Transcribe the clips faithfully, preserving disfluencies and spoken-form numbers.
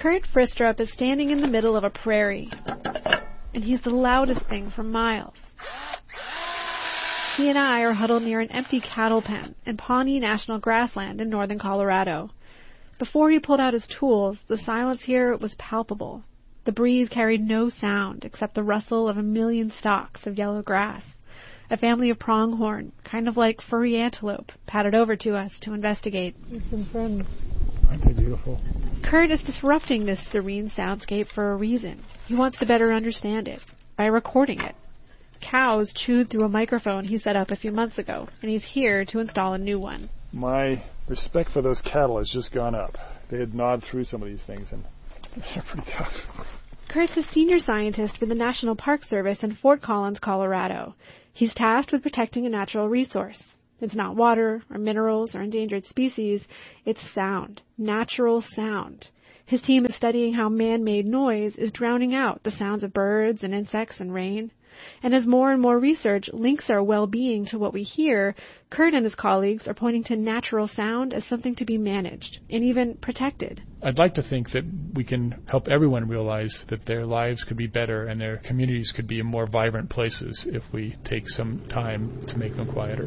Kurt Fristrup is standing in the middle of a prairie, and he's the loudest thing for miles. He and I are huddled near an empty cattle pen in Pawnee National Grassland in northern Colorado. Before he pulled out his tools, the silence here was palpable. The breeze carried no sound except the rustle of a million stalks of yellow grass. A family of pronghorn, kind of like furry antelope, padded over to us to investigate. It's some friends. Aren't they beautiful? Kurt is disrupting this serene soundscape for a reason. He wants to better understand it by recording it. Cows chewed through a microphone he set up a few months ago, and he's here to install a new one. My respect for those cattle has just gone up. They had gnawed through some of these things, and they're pretty tough. Kurt's a senior scientist with the National Park Service in Fort Collins, Colorado. He's tasked with protecting a natural resource. It's not water or minerals or endangered species. It's sound, natural sound. His team is studying how man-made noise is drowning out the sounds of birds and insects and rain. And as more and more research links our well-being to what we hear, Kurt and his colleagues are pointing to natural sound as something to be managed and even protected. I'd like to think that we can help everyone realize that their lives could be better and their communities could be more vibrant places if we take some time to make them quieter.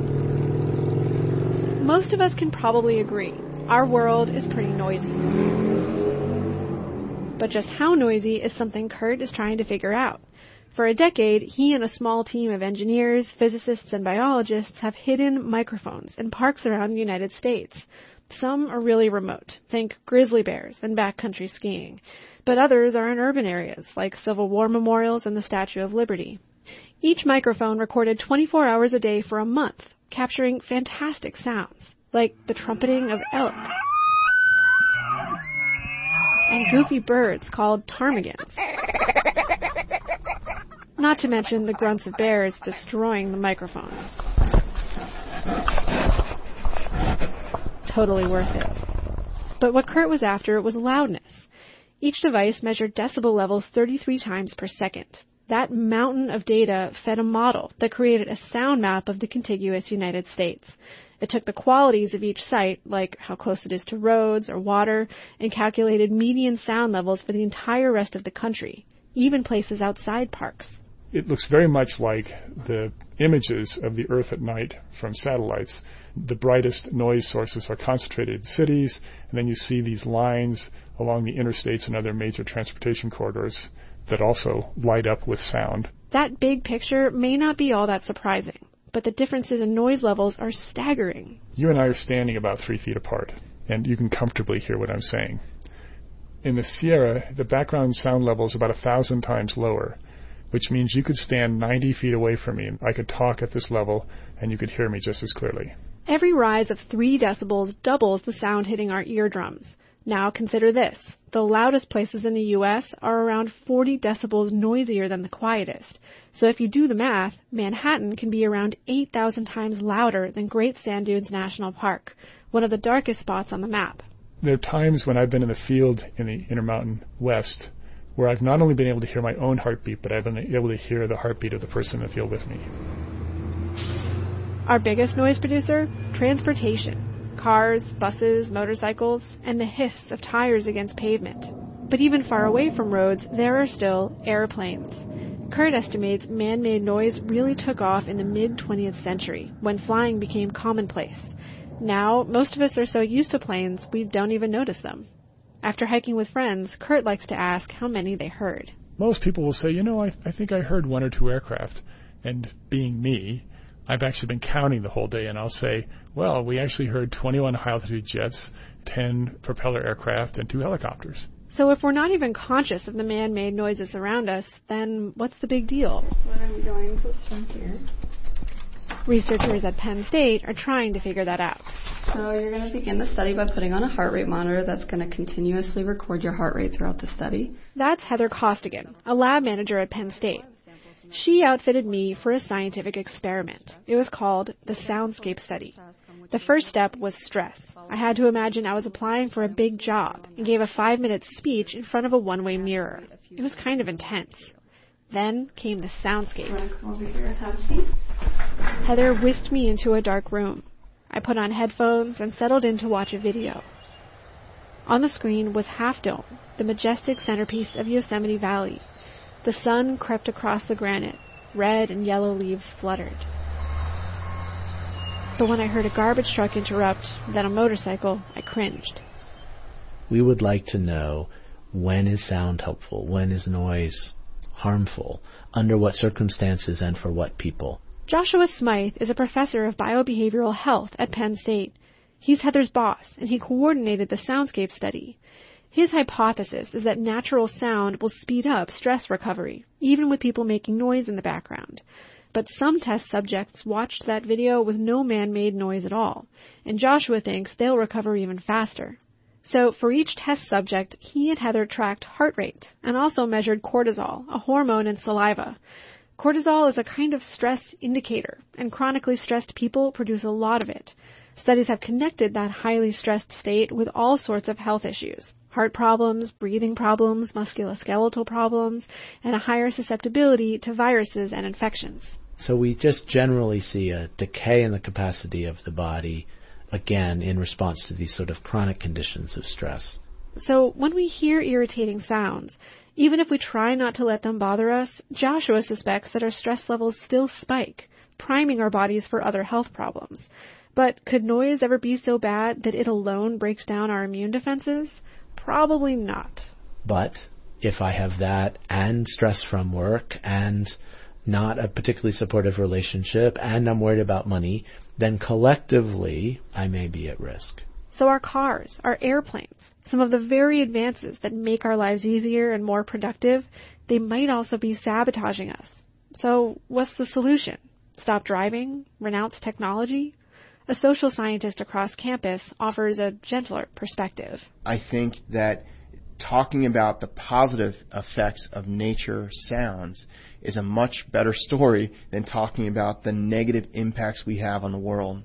Most of us can probably agree. Our world is pretty noisy. But just how noisy is something Kurt is trying to figure out. For a decade, he and a small team of engineers, physicists, and biologists have hidden microphones in parks around the United States. Some are really remote, think grizzly bears and backcountry skiing, but others are in urban areas, like Civil War memorials and the Statue of Liberty. Each microphone recorded twenty-four hours a day for a month, capturing fantastic sounds, like the trumpeting of elk and goofy birds called ptarmigans. Not to mention the grunts of bears destroying the microphones. Totally worth it. But what Kurt was after was loudness. Each device measured decibel levels thirty-three times per second. That mountain of data fed a model that created a sound map of the contiguous United States. It took the qualities of each site, like how close it is to roads or water, and calculated median sound levels for the entire rest of the country, even places outside parks. It looks very much like the images of the Earth at night from satellites. The brightest noise sources are concentrated in cities, and then you see these lines along the interstates and other major transportation corridors that also light up with sound. That big picture may not be all that surprising, but the differences in noise levels are staggering. You and I are standing about three feet apart, and you can comfortably hear what I'm saying. In the Sierra, the background sound level is about a thousand times lower, which means you could stand ninety feet away from me, and I could talk at this level, and you could hear me just as clearly. Every rise of three decibels doubles the sound hitting our eardrums. Now consider this. The loudest places in the U S are around forty decibels noisier than the quietest. So if you do the math, Manhattan can be around eight thousand times louder than Great Sand Dunes National Park, one of the darkest spots on the map. There are times when I've been in the field in the Intermountain West where I've not only been able to hear my own heartbeat, but I've been able to hear the heartbeat of the person in the field with me. Our biggest noise producer? Transportation. Cars, buses, motorcycles, and the hiss of tires against pavement. But even far away from roads, there are still airplanes. Kurt estimates man-made noise really took off in the mid-twentieth century, when flying became commonplace. Now, most of us are so used to planes, we don't even notice them. After hiking with friends, Kurt likes to ask how many they heard. Most people will say, you know, I, I think I heard one or two aircraft. And being me, I've actually been counting the whole day, and I'll say, well, we actually heard twenty-one high-altitude jets, ten propeller aircraft, and two helicopters. So if we're not even conscious of the man-made noises around us, then what's the big deal? So I'm going to start here. Researchers at Penn State are trying to figure that out. So you're going to begin the study by putting on a heart rate monitor that's going to continuously record your heart rate throughout the study. That's Heather Costigan, a lab manager at Penn State. She outfitted me for a scientific experiment. It was called the Soundscape Study. The first step was stress. I had to imagine I was applying for a big job and gave a five-minute speech in front of a one-way mirror. It was kind of intense. Then came the soundscape. Heather whisked me into a dark room. I put on headphones and settled in to watch a video. On the screen was Half Dome, the majestic centerpiece of Yosemite Valley. The sun crept across the granite. Red and yellow leaves fluttered. But when I heard a garbage truck interrupt, then a motorcycle, I cringed. We would like to know, when is sound helpful? When is noise harmful? Under what circumstances and for what people? Joshua Smythe is a professor of biobehavioral health at Penn State. He's Heather's boss, and he coordinated the soundscape study. His hypothesis is that natural sound will speed up stress recovery, even with people making noise in the background. But some test subjects watched that video with no man-made noise at all, and Joshua thinks they'll recover even faster. So for each test subject, he and Heather tracked heart rate and also measured cortisol, a hormone in saliva. Cortisol is a kind of stress indicator, and chronically stressed people produce a lot of it. Studies have connected that highly stressed state with all sorts of health issues. Heart problems, breathing problems, musculoskeletal problems, and a higher susceptibility to viruses and infections. So we just generally see a decay in the capacity of the body, again, in response to these sort of chronic conditions of stress. So when we hear irritating sounds, even if we try not to let them bother us, Joshua suspects that our stress levels still spike, priming our bodies for other health problems. But could noise ever be so bad that it alone breaks down our immune defenses? Probably not. But if I have that and stress from work and not a particularly supportive relationship and I'm worried about money, then collectively I may be at risk. So our cars, our airplanes, some of the very advances that make our lives easier and more productive, they might also be sabotaging us. So what's the solution? Stop driving? Renounce technology? A social scientist across campus offers a gentler perspective. I think that talking about the positive effects of nature sounds is a much better story than talking about the negative impacts we have on the world.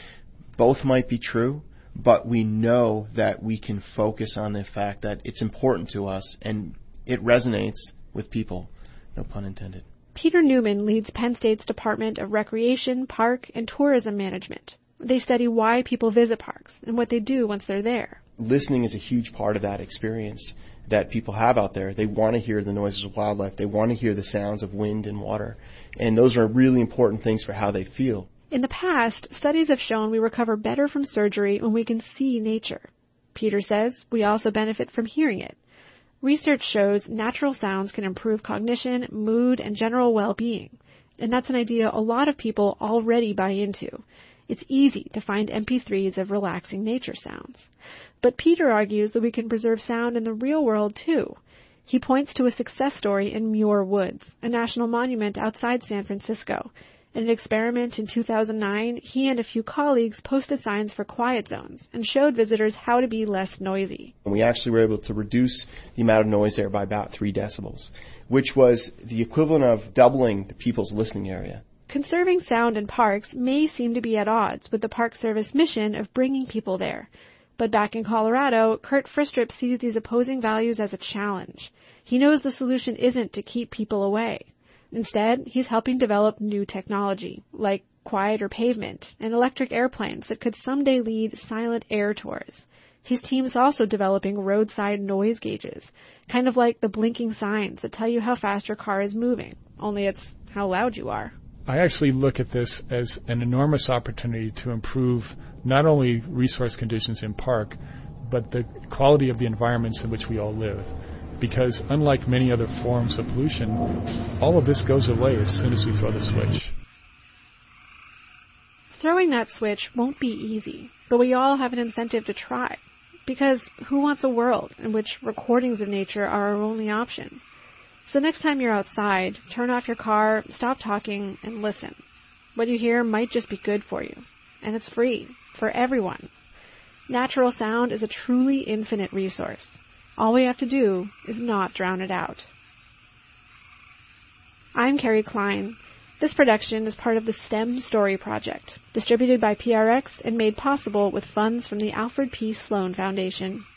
Both might be true, but we know that we can focus on the fact that it's important to us and it resonates with people. No pun intended. Peter Newman leads Penn State's Department of Recreation, Park, and Tourism Management. They study why people visit parks and what they do once they're there. Listening is a huge part of that experience that people have out there. They want to hear the noises of wildlife. They want to hear the sounds of wind and water. And those are really important things for how they feel. In the past, studies have shown we recover better from surgery when we can see nature. Peter says we also benefit from hearing it. Research shows natural sounds can improve cognition, mood, and general well-being. And that's an idea a lot of people already buy into. It's easy to find M P threes of relaxing nature sounds. But Peter argues that we can preserve sound in the real world, too. He points to a success story in Muir Woods, a national monument outside San Francisco. In an experiment in two thousand nine, he and a few colleagues posted signs for quiet zones and showed visitors how to be less noisy. We actually were able to reduce the amount of noise there by about three decibels, which was the equivalent of doubling the people's listening area. Conserving sound in parks may seem to be at odds with the Park Service mission of bringing people there. But back in Colorado, Kurt Fristrup sees these opposing values as a challenge. He knows the solution isn't to keep people away. Instead, he's helping develop new technology, like quieter pavement and electric airplanes that could someday lead silent air tours. His team's also developing roadside noise gauges, kind of like the blinking signs that tell you how fast your car is moving, only it's how loud you are. I actually look at this as an enormous opportunity to improve not only resource conditions in park, but the quality of the environments in which we all live. Because unlike many other forms of pollution, all of this goes away as soon as we throw the switch. Throwing that switch won't be easy, but we all have an incentive to try. Because who wants a world in which recordings of nature are our only option? So next time you're outside, turn off your car, stop talking, and listen. What you hear might just be good for you. And it's free, for everyone. Natural sound is a truly infinite resource. All we have to do is not drown it out. I'm Carrie Klein. This production is part of the STEM Story Project, distributed by P R X and made possible with funds from the Alfred P. Sloan Foundation.